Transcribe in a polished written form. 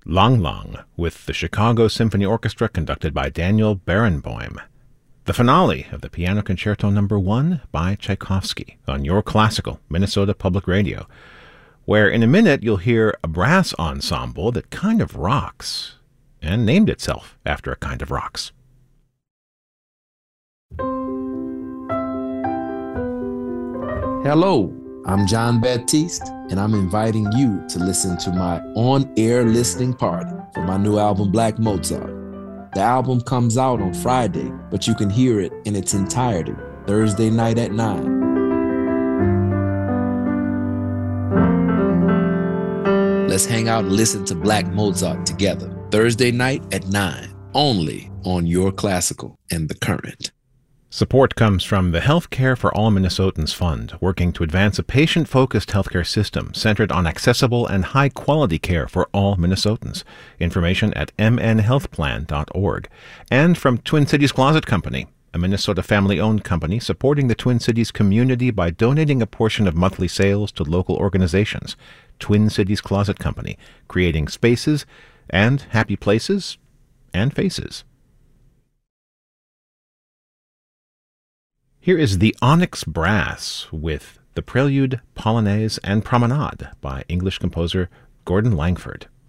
Lang Lang with the Chicago Symphony Orchestra conducted by Daniel Barenboim. The finale of the Piano Concerto No. 1 by Tchaikovsky on Your Classical, Minnesota Public Radio, where in a minute you'll hear a brass ensemble that kind of rocks, and named itself after a kind of rocks. Hello, I'm John Baptiste, and I'm inviting you to listen to my on-air listening party for my new album, Black Mozart. The album comes out on Friday, but you can hear it in its entirety Thursday night at 9. Let's hang out and listen to Black Mozart together. Thursday night at 9, only on Your Classical and The Current. Support comes from the Healthcare for All Minnesotans Fund, working to advance a patient-focused healthcare system centered on accessible and high-quality care for all Minnesotans. Information at mnhealthplan.org. And from Twin Cities Closet Company, a Minnesota family-owned company supporting the Twin Cities community by donating a portion of monthly sales to local organizations. Twin Cities Closet Company, creating spaces and happy places and faces. Here is the Onyx Brass with the Prelude, Polonaise, and Promenade by English composer Gordon Langford.